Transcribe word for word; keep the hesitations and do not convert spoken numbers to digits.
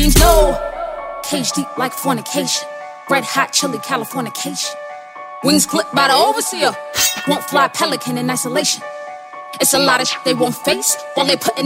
means no. Cage deep like fornication. Red hot chili Californication. Wings clipped by the overseer. Won't fly pelican in isolation. It's a lot of shit they won't face while they putting